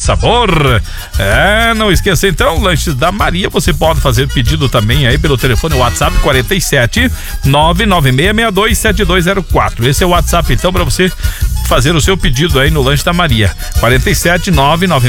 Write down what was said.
sabor. Não esqueça então, lanches da Maria, você pode fazer pedido também aí pelo telefone WhatsApp 47 996627204. Esse é o WhatsApp então para você fazer o seu pedido aí no Lanche da Maria. 47 996